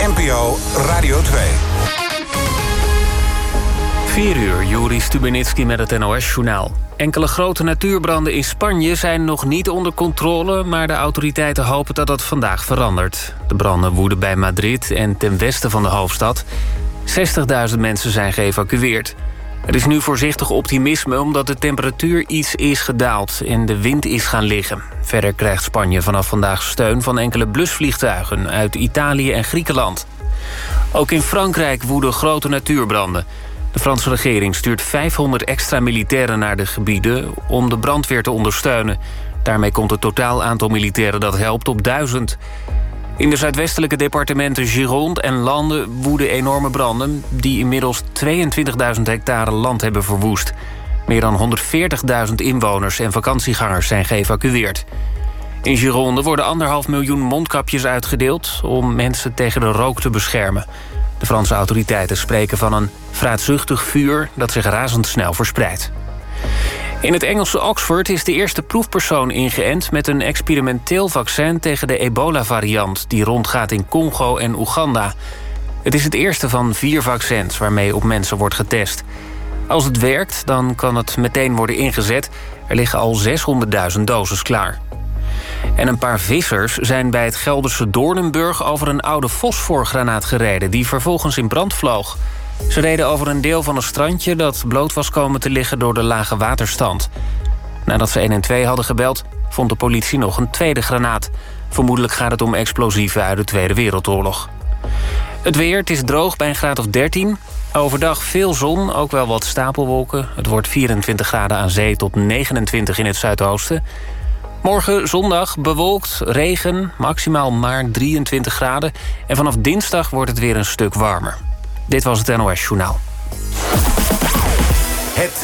NPO Radio 2. 4 uur, Juri Stubenitski met het NOS-journaal. Enkele grote natuurbranden in Spanje zijn nog niet onder controle, maar de autoriteiten hopen dat dat vandaag verandert. De branden woeden bij Madrid en ten westen van de hoofdstad. 60.000 mensen zijn geëvacueerd. Er is nu voorzichtig optimisme omdat de temperatuur iets is gedaald en de wind is gaan liggen. Verder krijgt Spanje vanaf vandaag steun van enkele blusvliegtuigen uit Italië en Griekenland. Ook in Frankrijk woeden grote natuurbranden. De Franse regering stuurt 500 extra militairen naar de gebieden om de brandweer te ondersteunen. Daarmee komt het totaal aantal militairen dat helpt op 1000. In de zuidwestelijke departementen Gironde en Landes woeden enorme branden die inmiddels 22.000 hectare land hebben verwoest. Meer dan 140.000 inwoners en vakantiegangers zijn geëvacueerd. In Gironde worden 1,5 miljoen mondkapjes uitgedeeld om mensen tegen de rook te beschermen. De Franse autoriteiten spreken van een vraatzuchtig vuur dat zich razendsnel verspreidt. In het Engelse Oxford is de eerste proefpersoon ingeënt met een experimenteel vaccin tegen de ebola-variant die rondgaat in Congo en Oeganda. Het is het eerste van 4 vaccins waarmee op mensen wordt getest. Als het werkt, dan kan het meteen worden ingezet. Er liggen al 600.000 doses klaar. En een paar vissers zijn bij het Gelderse Doornenburg over een oude fosforgranaat gereden die vervolgens in brand vloog. Ze reden over een deel van een strandje dat bloot was komen te liggen door de lage waterstand. Nadat ze 112 hadden gebeld, vond de politie nog een tweede granaat. Vermoedelijk gaat het om explosieven uit de Tweede Wereldoorlog. Het weer, het is droog bij een graad of 13. Overdag veel zon, ook wel wat stapelwolken. Het wordt 24 graden aan zee tot 29 in het zuidoosten. Morgen zondag bewolkt, regen, maximaal maar 23 graden. En vanaf dinsdag wordt het weer een stuk warmer. Dit was het NOS Journaal.